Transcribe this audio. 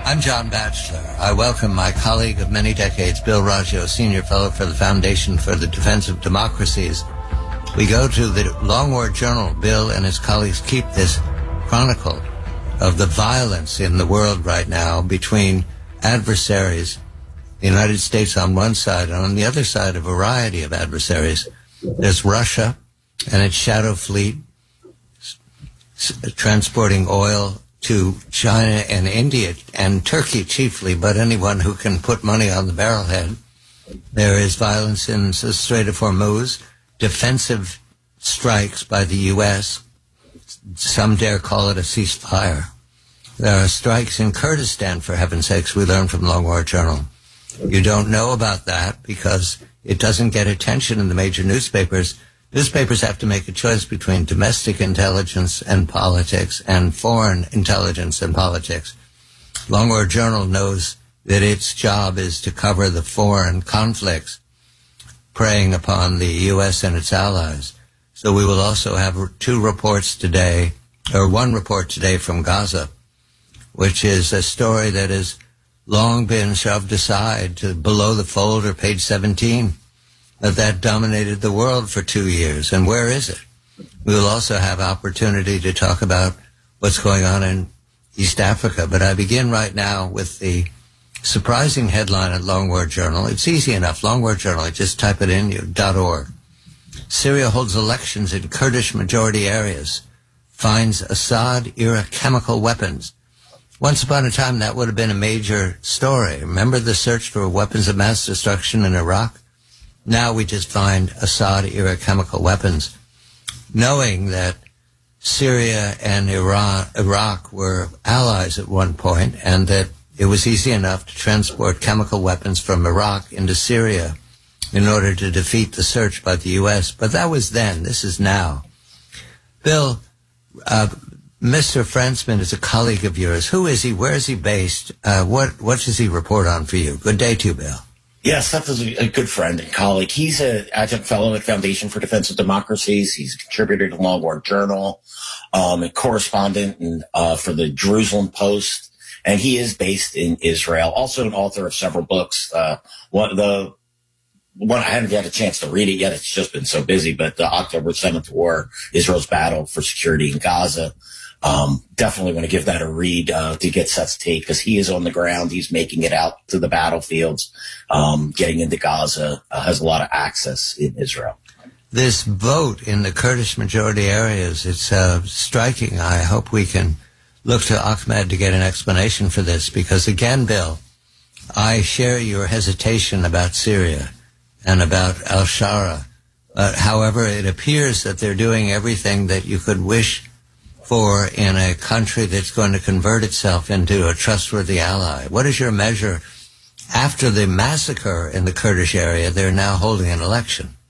I'm John Batchelor. I welcome my colleague of many decades, Bill Raggio, Senior Fellow for the Foundation for the Defense of Democracies. We go to the Long War Journal. Bill and his colleagues keep this chronicle of the violence in the world right now between adversaries, the United States on one side, and on the other side a variety of adversaries. There's Russia and its shadow fleet transporting oil to China and India and Turkey chiefly, but anyone who can put money on the barrelhead. There is violence in the Strait of Hormuz, defensive strikes by the U.S. Some dare call it a ceasefire. There are strikes in Kurdistan, for heaven's sakes, we learned from Long War Journal. You don't know about that because it doesn't get attention in the major newspapers. Newspapers have to make a choice between domestic intelligence and politics and foreign intelligence and politics. Long War Journal knows that its job is to cover the foreign conflicts, preying upon the U.S. and its allies. So we will also have one report today from Gaza, which is a story that has long been shoved aside to below the fold or page 17. That dominated the world for 2 years. And where is it? We will also have opportunity to talk about what's going on in East Africa. But I begin right now with the surprising headline at Long War Journal. It's easy enough. Long War Journal, just type it in, .org. Syria holds elections in Kurdish majority areas. Finds Assad-era chemical weapons. Once upon a time, that would have been a major story. Remember the search for weapons of mass destruction in Iraq? Now we just find Assad-era chemical weapons, knowing that Syria and Iraq were allies at one point, and that it was easy enough to transport chemical weapons from Iraq into Syria in order to defeat the search by the U.S. But that was then. This is now. Bill, Mr. Fransman is a colleague of yours. Who is he? Where is he based? What does he report on for you? Good day to you, Bill. Yes, Seth is a good friend and colleague. He's an adjunct fellow at Foundation for Defense of Democracies. He's a contributor to Long War Journal, a correspondent for the Jerusalem Post, and he is based in Israel. Also an author of several books. One I haven't had a chance to read it yet. It's just been so busy, but the October 7th War, Israel's Battle for Security in Gaza. Definitely want to give that a read to get Seth's take, because he is on the ground. He's making it out to the battlefields, getting into Gaza, has a lot of access in Israel. This vote in the Kurdish majority areas, it's striking. I hope we can look to Ahmed to get an explanation for this, because again, Bill, I share your hesitation about Syria and about al-Shara. However, it appears that they're doing everything that you could wish for in a country that's going to convert itself into a trustworthy ally. What is your measure? After the massacre in the Kurdish area, they're now holding an election.